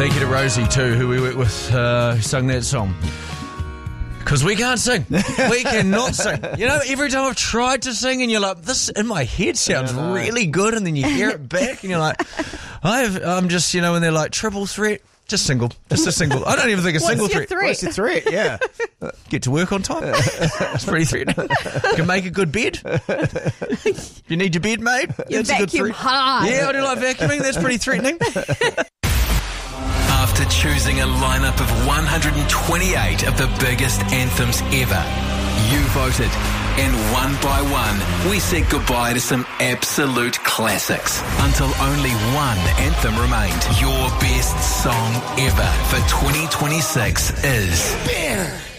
Thank you to Rosie too, who we worked with, who sung that song. Because we can't sing. We cannot sing. You know, every time I've tried to sing and you're like, this in my head sounds really good, and then you hear it back and you're like, I'm just, you know, when they're like triple threat, just single. It's a single. I don't even think a single threat. What's your threat? Yeah. Get to work on time. It's pretty threatening. You can make a good bed. If you need your bed made, You that's a good vacuum threat. hard. Yeah, I do like vacuuming. That's pretty threatening. After choosing a lineup of 128 of the biggest anthems ever, you voted, and one by one, we said goodbye to some absolute classics until only one anthem remained. Your best song ever for 2026 is... Bear.